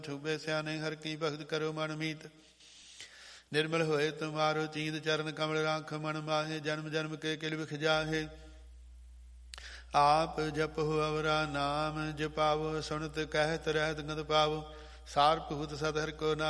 ਛੂਬੇ ਸਿਆਣੇ ਹਰ ਕੀ ਭਗਤ ਕਰੋ ਮਨ ਮੀਤ। ਨਿਰਮਲ ਹੋਏ ਤੁਮਾਰੋ ਚੀਂਦ ਚਰਨ ਕਮਲ ਰਾਖ ਮਨ ਮਾਹੇ। ਜਨਮ ਜਨਮ ਕੇ ਕਿਲ ਵਿਖ ਜਾਹੇ। ਆਪ ਜਪੋ ਅਵਰਾ ਨਾਮ ਜਪਾਵੋ। ਸੁਣਤ ਕਹਿਤ ਰਹਿਤ ਗੰਦ ਪਾਵੋ। ਸਾਰ ਭੂਤ ਸਤ ਹਰਿ ਕੋ ਨਾਮ